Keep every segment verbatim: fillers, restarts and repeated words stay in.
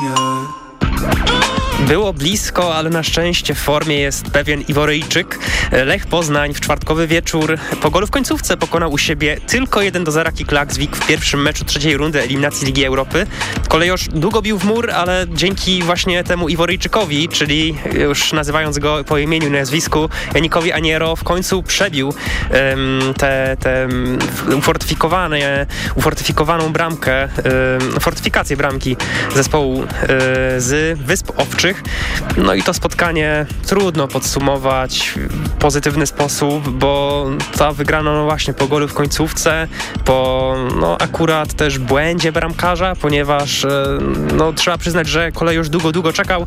Było blisko, ale na szczęście w formie jest pewien Iworyjczyk. Lech Poznań w czwartkowy wieczór po golu w końcówce pokonał u siebie tylko jeden do zera Klaksvik w pierwszym meczu trzeciej rundy eliminacji Ligi Europy. Kolejorz długo bił w mur, ale dzięki właśnie temu Iworyjczykowi, czyli już nazywając go po imieniu i nazwisku, Janikowi Aniero, w końcu przebił um, tę te, te ufortyfikowane, ufortyfikowaną bramkę, um, fortyfikację bramki zespołu um, z Wysp Owczych. No i to spotkanie trudno podsumować w pozytywny sposób, bo ta wygrana no właśnie po golu w końcówce, po no akurat też błędzie bramkarza, ponieważ no trzeba przyznać, że Kolejorz długo, długo czekał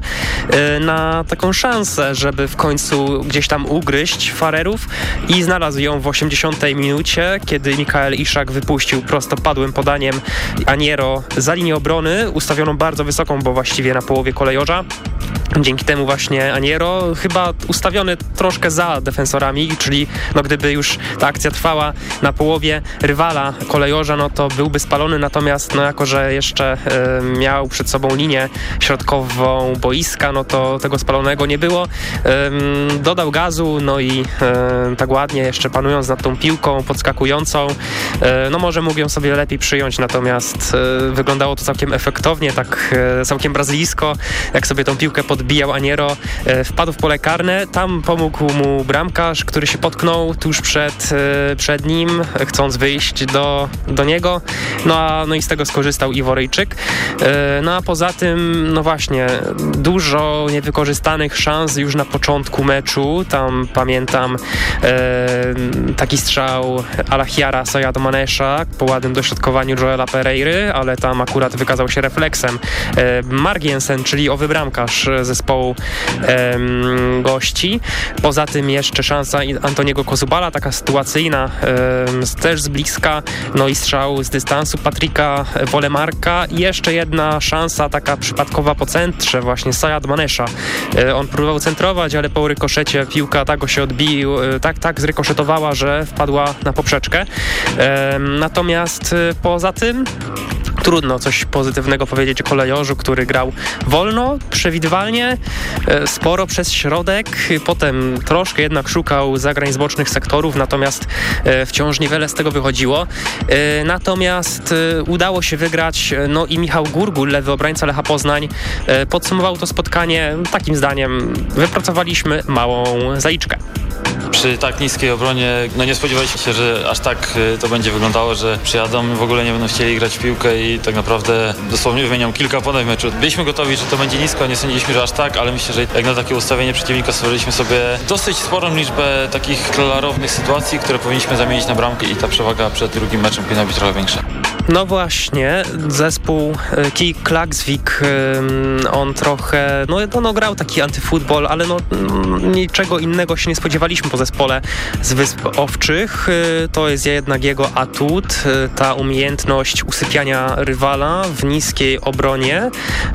na taką szansę, żeby w końcu gdzieś tam ugryźć Farerów i znalazł ją w osiemdziesiątej minucie, kiedy Mikael Iszak wypuścił prostopadłym podaniem Aniero za linię obrony, ustawioną bardzo wysoką, bo właściwie na połowie Kolejorza. Dzięki temu właśnie Aniero, chyba ustawiony troszkę za defensorami, czyli no gdyby już ta akcja trwała na połowie rywala Kolejorza, no to byłby spalony, natomiast no jako, że jeszcze y, miał przed sobą linię środkową boiska, no to tego spalonego nie było. Y, dodał gazu, no i y, tak ładnie jeszcze panując nad tą piłką podskakującą, y, no może mógł ją sobie lepiej przyjąć, natomiast y, wyglądało to całkiem efektownie, tak y, całkiem brazylijsko, jak sobie tą piłkę podbijał Aniero, e, wpadł w pole karne, tam pomógł mu bramkarz, który się potknął tuż przed, e, przed nim, chcąc wyjść do, do niego, no, a, no i z tego skorzystał Iworyjczyk. E, no a poza tym, no właśnie, dużo niewykorzystanych szans już na początku meczu, tam pamiętam e, taki strzał Alachiara Sayad-Manesza po ładnym dośrodkowaniu Joela Pereiry, ale tam akurat wykazał się refleksem e, Margiensen, czyli owy bramkarz zespołu em, gości. Poza tym jeszcze szansa Antoniego Kozubala, taka sytuacyjna, em, też z bliska, no i strzał z dystansu Patryka Wolemarka i jeszcze jedna szansa taka przypadkowa po centrze właśnie Sayad-Manesza. E, on próbował centrować, ale po rykoszecie piłka tak go się odbił, e, tak, tak zrykoszetowała, że wpadła na poprzeczkę. E, natomiast e, poza tym trudno coś pozytywnego powiedzieć o Kolejorzu, który grał wolno, przewidywalnie, sporo przez środek, potem troszkę jednak szukał zagrań z bocznych sektorów, natomiast wciąż niewiele z tego wychodziło. Natomiast udało się wygrać, no i Michał Gurgul, lewy obrońca Lecha Poznań, podsumował to spotkanie takim zdaniem: wypracowaliśmy małą zaliczkę. Przy tak niskiej obronie no nie spodziewaliśmy się, że aż tak to będzie wyglądało, że przyjadą, w ogóle nie będą chcieli grać w piłkę i tak naprawdę dosłownie wymienią kilka podań w meczu. Byliśmy gotowi, że to będzie nisko, nie sądziliśmy, że aż tak, ale myślę, że jak na takie ustawienie przeciwnika stworzyliśmy sobie dosyć sporą liczbę takich klarownych sytuacji, które powinniśmy zamienić na bramkę i ta przewaga przed drugim meczem powinna być trochę większa. No właśnie, zespół Kij Klaksvik, on trochę, no, no grał taki antyfutbol, ale no niczego innego się nie spodziewaliśmy po zespole z Wysp Owczych. To jest jednak jego atut, ta umiejętność usypiania rywala w niskiej obronie,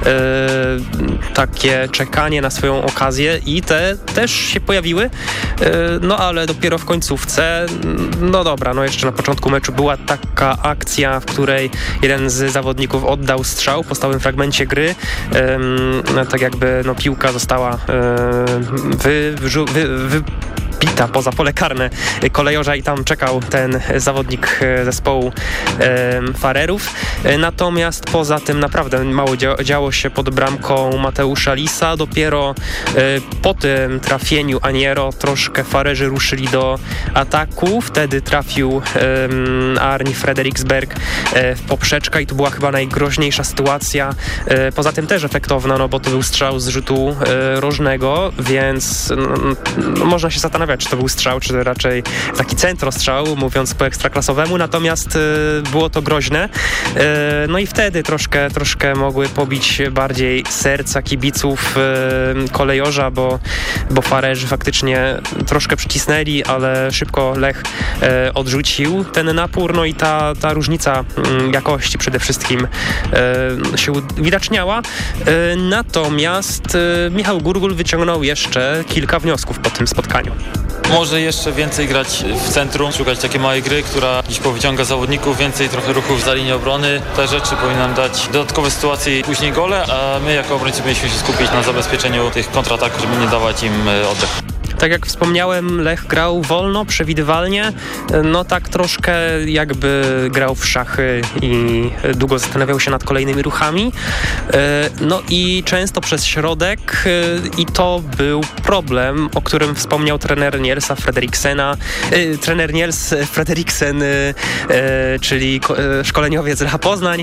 takie czekanie na swoją okazję i te też się pojawiły, no ale dopiero w końcówce, no dobra, no jeszcze na początku meczu była taka akcja, w której jeden z zawodników oddał strzał po stałym fragmencie gry, tak jakby no, piłka została wy, wy, wy, wy bita poza pole karne Kolejorza i tam czekał ten zawodnik zespołu e, Farerów. Natomiast poza tym naprawdę mało dzia- działo się pod bramką Mateusza Lisa. Dopiero e, po tym trafieniu Aniero troszkę Farerzy ruszyli do ataku. Wtedy trafił e, Arni Frederiksberg e, w poprzeczkę i to była chyba najgroźniejsza sytuacja. E, poza tym też efektowna, no bo to był strzał z rzutu e, rożnego, więc no, no, można się zastanawiać, czy to był strzał, czy raczej taki centrostrzał, mówiąc po ekstraklasowemu, natomiast y, było to groźne. Y, no i wtedy troszkę, troszkę mogły pobić bardziej serca kibiców y, Kolejorza, bo, bo Farerzy faktycznie troszkę przycisnęli, ale szybko Lech y, odrzucił ten napór, no i ta, ta różnica y, jakości przede wszystkim y, się uwidaczniała. Y, natomiast y, Michał Gurgul wyciągnął jeszcze kilka wniosków po tym spotkaniu. Może jeszcze więcej grać w centrum, szukać takiej małej gry, która gdzieś powyciąga zawodników, więcej trochę ruchów za linią obrony. Te rzeczy powinny nam dać dodatkowe sytuacje i później gole, a my jako obrońcy powinniśmy się skupić na zabezpieczeniu tych kontrataków, żeby nie dawać im oddech. Tak jak wspomniałem, Lech grał wolno, przewidywalnie, no tak troszkę jakby grał w szachy i długo zastanawiał się nad kolejnymi ruchami. No i często przez środek i to był problem, o którym wspomniał trener Nielsa Frederiksena, trener Niels Frederiksen, czyli szkoleniowiec Lecha Poznań.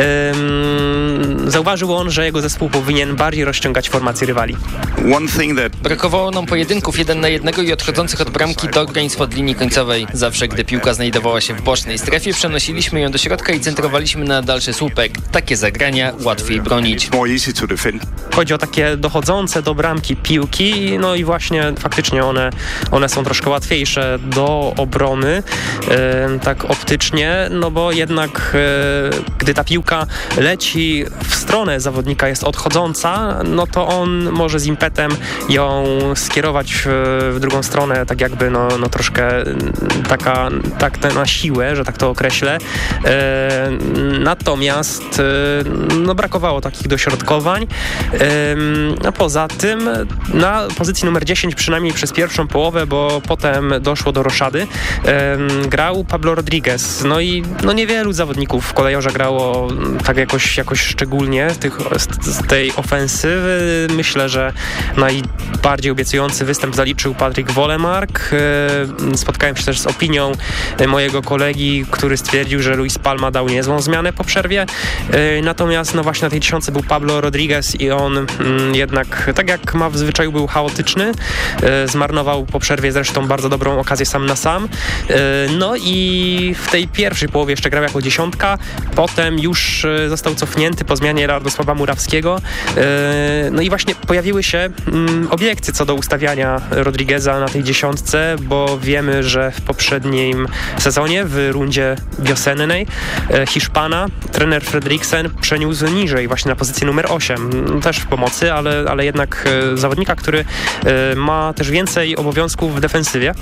Zauważył on, że jego zespół powinien bardziej rozciągać formację rywali. Brakowało nam pojedynków jeden na jednego i odchodzących od bramki do granic od linii końcowej. Zawsze, gdy piłka znajdowała się w bocznej strefie, przenosiliśmy ją do środka i centrowaliśmy na dalszy słupek. Takie zagrania łatwiej bronić. Chodzi o takie dochodzące do bramki piłki, no i właśnie faktycznie one, one są troszkę łatwiejsze do obrony, e, tak optycznie, no bo jednak e, gdy ta piłka leci w stronę zawodnika, jest odchodząca, no to on może z impetem ją skierować w, w drugą stronę, tak jakby no, no troszkę taka, tak na siłę, że tak to określę. E, natomiast e, no brakowało takich dośrodkowań. E, a poza tym na pozycji numer dziesięć, przynajmniej przez pierwszą połowę, bo potem doszło do roszady, e, grał Pablo Rodriguez. No i no niewielu zawodników w Kolejorze grało tak jakoś, jakoś szczególnie z, tych, z, z tej ofensywy. Myślę, że najbardziej obiecujący występ zaliczył Patryk Wolemark. Spotkałem się też z opinią mojego kolegi, który stwierdził, że Luis Palma dał niezłą zmianę po przerwie. Natomiast no właśnie na tej dziesiątce był Pablo Rodriguez i on jednak, tak jak ma w zwyczaju, był chaotyczny. Zmarnował po przerwie zresztą bardzo dobrą okazję sam na sam. No i w tej pierwszej połowie jeszcze grał jako dziesiątka. Potem już został cofnięty po zmianie Radosława Murawskiego. No i właśnie pojawiły się obiekcje co do ustawiania Rodrigueza na tej dziesiątce, bo wiemy, że w poprzednim sezonie, w rundzie wiosennej, Hiszpana, trener Frederiksen przeniósł niżej, właśnie na pozycję numer osiem. Też w pomocy, ale, ale jednak zawodnika, który ma też więcej obowiązków w defensywie.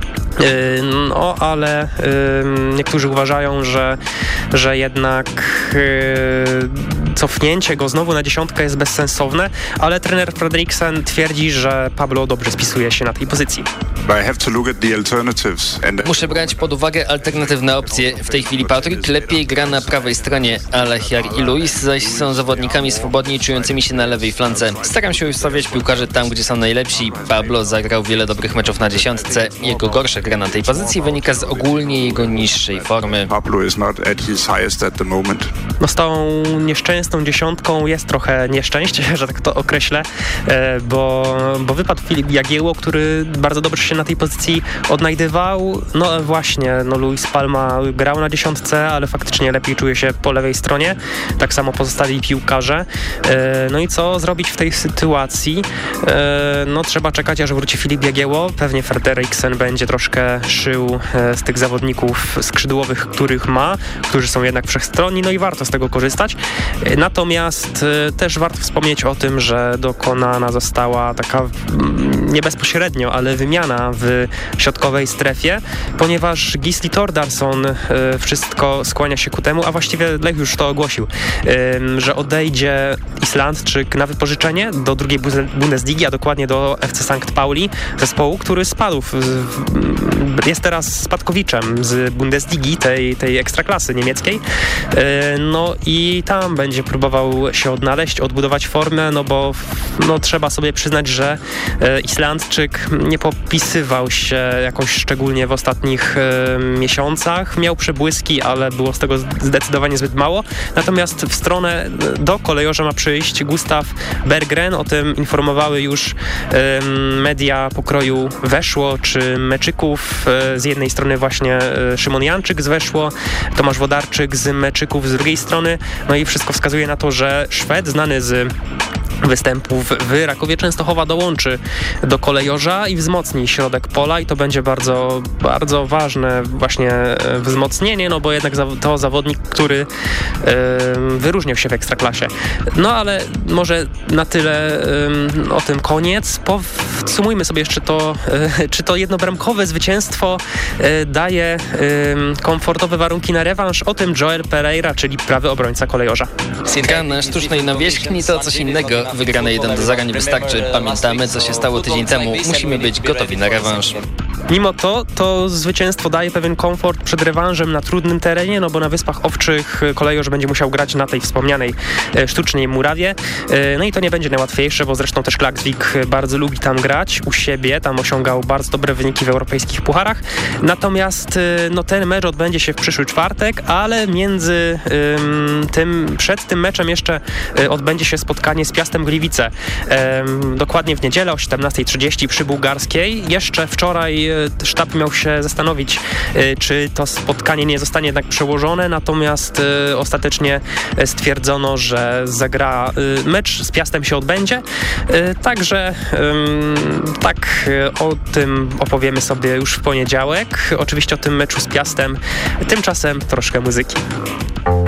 No, ale y, niektórzy uważają, że, że jednak y, cofnięcie go znowu na dziesiątkę jest bezsensowne, ale trener Frederiksen twierdzi, że Pablo dobrze spisuje się na tej pozycji. Muszę brać pod uwagę alternatywne opcje. W tej chwili Patryk lepiej gra na prawej stronie, a Lechiar i Luis zaś są zawodnikami swobodniej czującymi się na lewej flance. Staram się ustawiać piłkarzy tam, gdzie są najlepsi. Pablo zagrał wiele dobrych meczów na dziesiątce. Jego gorsza gra na tej pozycji wynika z ogólnie jego niższej formy. Pablo is not at his highest at the moment. No z tą nieszczęsną dziesiątką jest trochę nieszczęście, że tak to określę, bo, bo wypadł Filip Jagiełło, który bardzo dobrze się na tej pozycji odnajdywał. No właśnie, no Luis Palma grał na dziesiątce, ale faktycznie lepiej czuje się po lewej stronie. Tak samo pozostali piłkarze. No i co zrobić w tej sytuacji? No trzeba czekać, aż wróci Filip Jagiełło. Pewnie Frederiksen będzie troszkę szył z tych zawodników skrzydłowych, których ma, którzy są jednak wszechstronni, no i warto z tego korzystać. Natomiast też warto wspomnieć o tym, że dokonana została taka nie bezpośrednio, ale wymiana w środkowej strefie, ponieważ Gisli Thordarson wszystko skłania się ku temu, a właściwie Lech już to ogłosił, że odejdzie Islandczyk na wypożyczenie do drugiej Bundesligi, a dokładnie do F C Sankt Pauli, zespołu, który spadł w, jest teraz spadkowiczem z Bundesligi, tej, tej ekstraklasy niemieckiej. No i tam będzie próbował się odnaleźć, odbudować formę, no bo no, trzeba sobie przyznać, że Islandczyk nie popisywał się jakoś szczególnie w ostatnich miesiącach. Miał przebłyski, ale było z tego zdecydowanie zbyt mało. Natomiast w stronę do Kolejorza ma przyjść Gustav Berggren. O tym informowały już media pokroju Weszło czy Meczyków. Z jednej strony właśnie Szymon Janczyk z Weszło, Tomasz Wodarczyk z Meczyków z drugiej strony. No i wszystko wskazuje na to, że Szwed znany z występów w Rakowie Częstochowa dołączy do Kolejorza i wzmocni środek pola i to będzie bardzo, bardzo ważne właśnie wzmocnienie, no bo jednak to zawodnik, który y, wyróżniał się w Ekstraklasie. No ale może na tyle y, o tym koniec. Po podsumujmy sobie jeszcze to, czy to jednobramkowe zwycięstwo daje komfortowe warunki na rewanż. O tym Joel Pereira, czyli prawy obrońca kolejorza. Gra na sztucznej nawierzchni to coś innego. Wygrane jeden do zera nie wystarczy. Pamiętamy, co się stało tydzień temu. Musimy być gotowi na rewanż. Mimo to, to zwycięstwo daje pewien komfort przed rewanżem na trudnym terenie, no bo na Wyspach Owczych kolejorz będzie musiał grać na tej wspomnianej sztucznej murawie. No i to nie będzie najłatwiejsze, bo zresztą też Klaksvik bardzo lubi tam grać u siebie, tam osiągał bardzo dobre wyniki w europejskich pucharach. Natomiast no, ten mecz odbędzie się w przyszły czwartek, ale między ym, tym, przed tym meczem jeszcze y, odbędzie się spotkanie z Piastem Gliwice. Ym, dokładnie w niedzielę o siedemnasta trzydzieści przy Bułgarskiej. Jeszcze wczoraj y, sztab miał się zastanowić, y, czy to spotkanie nie zostanie jednak przełożone, natomiast y, ostatecznie stwierdzono, że zagra y, mecz z Piastem się odbędzie. Y, także y, tak y, o tym opowiemy sobie już w poniedziałek. Oczywiście o tym meczu z Piastem. Tymczasem troszkę muzyki.